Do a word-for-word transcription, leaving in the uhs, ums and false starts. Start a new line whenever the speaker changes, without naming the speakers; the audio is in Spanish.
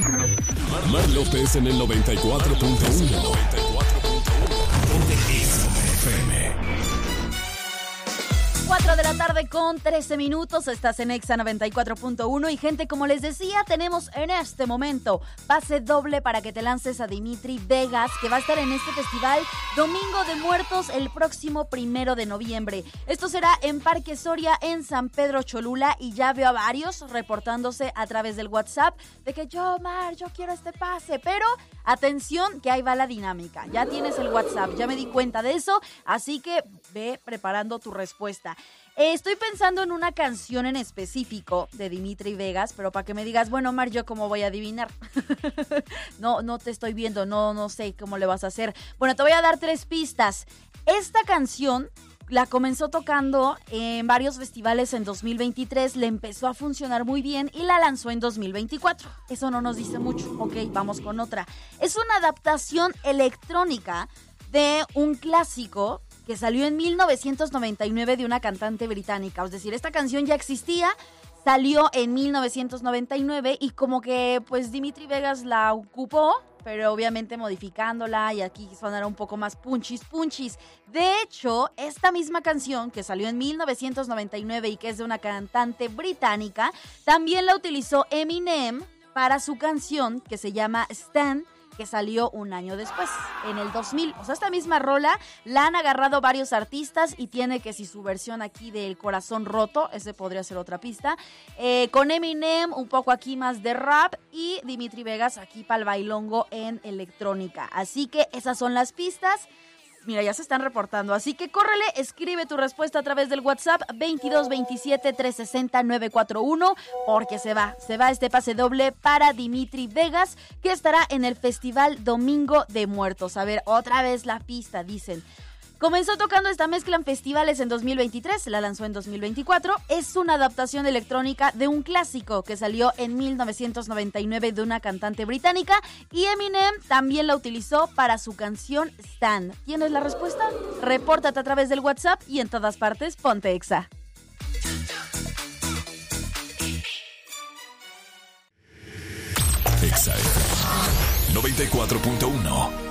Mar López en el noventa y cuatro punto uno.
cuatro de la tarde con trece minutos, estás en Exa noventa y cuatro punto uno y gente, como les decía, tenemos en este momento pase doble para que te lances a Dimitri Vegas, que va a estar en este festival Domingo de Muertos el próximo primero de noviembre. Esto será en Parque Soria, en San Pedro Cholula, y ya veo a varios reportándose a través del WhatsApp de que yo, Mar, yo quiero este pase, pero atención que ahí va la dinámica. Ya tienes el WhatsApp, ya me di cuenta de eso, así que ve preparando tu respuesta. Eh, estoy pensando en una canción en específico de Dimitri Vegas, pero para que me digas, bueno, Mar, ¿yo cómo voy a adivinar? no, no te estoy viendo, no, no sé cómo le vas a hacer. Bueno, te voy a dar tres pistas. Esta canción la comenzó tocando en varios festivales en dos mil veintitrés, le empezó a funcionar muy bien y la lanzó en dos mil veinticuatro. Eso no nos dice mucho. Ok, vamos con otra. Es una adaptación electrónica de un clásico que salió en mil novecientos noventa y nueve de una cantante británica. Es decir, esta canción ya existía, salió en mil novecientos noventa y nueve y como que pues Dimitri Vegas la ocupó, pero obviamente modificándola y aquí sonará un poco más punchis punchis. De hecho, esta misma canción que salió en mil novecientos noventa y nueve y que es de una cantante británica, también la utilizó Eminem para su canción que se llama Stan, que salió un año después, en el dos mil. O sea, esta misma rola la han agarrado varios artistas y tiene que si su versión aquí del Corazón Roto, ese podría ser otra pista, eh, con Eminem, un poco aquí más de rap, y Dimitri Vegas aquí para el bailongo en electrónica. Así que esas son las pistas. Mira, ya se están reportando, así que córrele, escribe tu respuesta a través del WhatsApp veintidós veintisiete trescientos sesenta novecientos cuarenta y uno, porque se va, se va este pase doble para Dimitri Vegas, que estará en el Festival Domingo de Muertos. A ver, otra vez la pista, dicen. Comenzó tocando esta mezcla en festivales en dos mil veintitrés, la lanzó en dos mil veinticuatro. Es una adaptación electrónica de un clásico que salió en mil novecientos noventa y nueve de una cantante británica y Eminem también la utilizó para su canción Stan. ¿Tienes la respuesta? Repórtate a través del WhatsApp y en todas partes ponte Exa.
Exa noventa y cuatro punto uno.